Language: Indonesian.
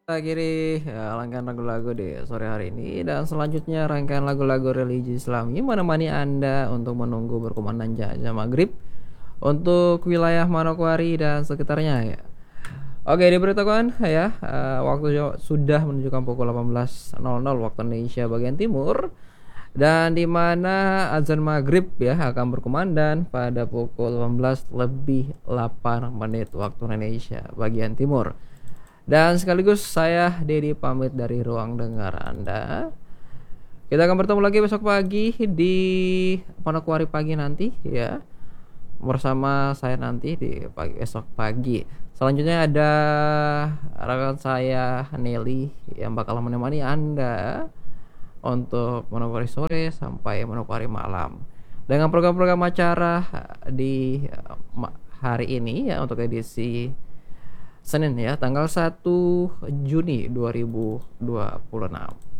Akhiri rangkaian lagu-lagu di sore hari ini dan selanjutnya rangkaian lagu-lagu religi Islami menemani Anda untuk menunggu berkumandang azan maghrib untuk wilayah Manokwari dan sekitarnya ya. Oke, diberitakan ya, waktu sudah menunjukkan pukul 18.00 waktu Indonesia bagian timur dan di mana azan maghrib ya akan berkumandang pada pukul 18 lebih 8 menit waktu Indonesia bagian timur. Dan sekaligus saya Dedi pamit dari ruang dengar Anda. Kita akan bertemu lagi besok pagi di Manokwari pagi nanti ya. Bersama saya nanti di pagi esok pagi. Selanjutnya ada rekan saya Nelly yang bakal menemani Anda untuk Manokwari sore sampai Manokwari malam. Dengan program-program acara di hari ini ya untuk edisi Senin ya, tanggal 1 Juni 2026.